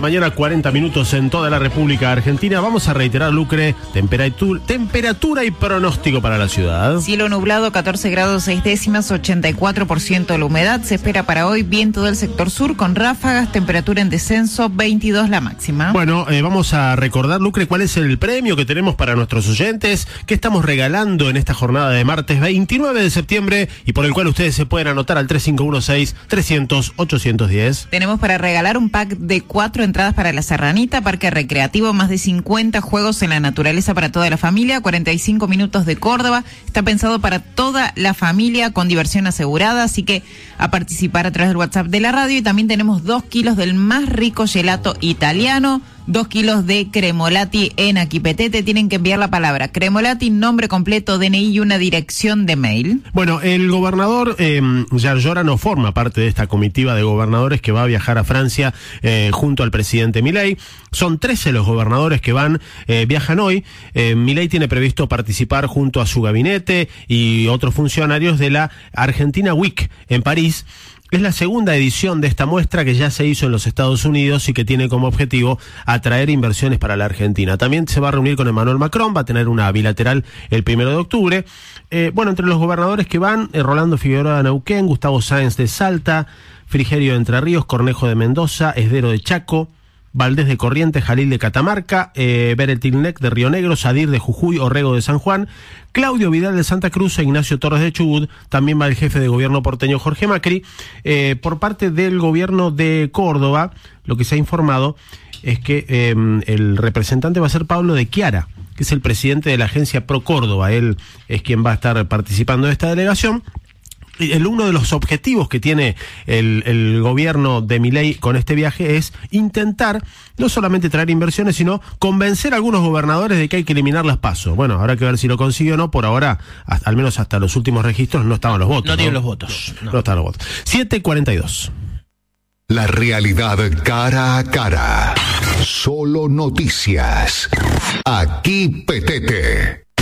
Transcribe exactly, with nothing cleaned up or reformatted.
mañana, cuarenta minutos en toda la República Argentina. Vamos a reiterar, Lucre, temperatura, temperatura y pronóstico para la ciudad. Cielo nublado, catorce grados seis décimas, ochenta y cuatro por ciento la humedad. Se espera para hoy viento del sector sur con ráfagas, temperatura en descenso, veintidós la máxima. Bueno, eh, vamos a recordar, Lucre, cuál es el premio que tenemos para nuestros oyentes, que estamos regalando en esta jornada de martes veintinueve de septiembre y por el cual ustedes se pueden anotar al tres cinco uno seis, trescientos, ochocientos diez. Tenemos para regalar un pack de cuatro entradas para La Serranita, parque recreativo, más de cincuenta juegos en la naturaleza para toda la familia, cuarenta y cinco minutos de Córdoba. Está pensado para toda la familia con diversión asegurada, así que a participar a través del WhatsApp de la radio. Y también tenemos dos kilos del más rico gelato italiano, dos kilos de cremolati en Aquipetete. Tienen que enviar la palabra cremolati, nombre completo, D N I y una dirección de mail. Bueno, el gobernador eh, Yarlora no forma parte de esta comitiva de gobernadores que va a viajar a Francia eh, junto al presidente Milei. Son trece los gobernadores que van, eh, viajan hoy. Eh, Milei tiene previsto participar junto a su gabinete y otros funcionarios de la Argentina Week en París. Es la segunda edición de esta muestra que ya se hizo en los Estados Unidos y que tiene como objetivo atraer inversiones para la Argentina. También se va a reunir con Emmanuel Macron, va a tener una bilateral el primero de octubre. Eh, bueno, entre los gobernadores que van, eh, Rolando Figueroa de Neuquén, Gustavo Sáenz de Salta, Frigerio de Entre Ríos, Cornejo de Mendoza, Esdero de Chaco, Valdés de Corrientes, Jalil de Catamarca, eh, Beretilnec de Río Negro, Sadir de Jujuy, Orrego de San Juan, Claudio Vidal de Santa Cruz e Ignacio Torres de Chubut. También va el jefe de gobierno porteño Jorge Macri. Eh, por parte del gobierno de Córdoba, lo que se ha informado es que eh, el representante va a ser Pablo de Chiara, que es el presidente de la agencia Pro Córdoba. Él es quien va a estar participando de esta delegación. El, uno de los objetivos que tiene el, el gobierno de Milei con este viaje es intentar no solamente traer inversiones, sino convencer a algunos gobernadores de que hay que eliminar las PASO. Bueno, habrá que ver si lo consigue o no. Por ahora, hasta, al menos hasta los últimos registros, no estaban los votos. No tienen ¿no? los votos. No, no están los votos. siete cuarenta y dos. La realidad cara a cara. Solo noticias. Aquí Petete.